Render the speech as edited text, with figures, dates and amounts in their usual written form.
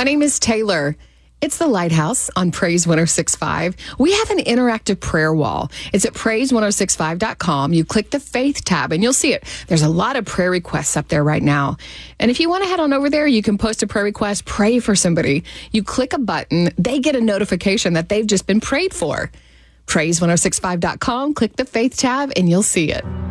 My name is Taylor. It's the Lighthouse on Praise 106.5. We have an interactive prayer wall. It's at praise1065.com. You click the faith tab and you'll see it. There's a lot of prayer requests up there right now. And if you want to head on over there, you can post a prayer request, pray for somebody. You click a button, they get a notification that they've just been prayed for. Praise1065.com, click the faith tab, and you'll see it.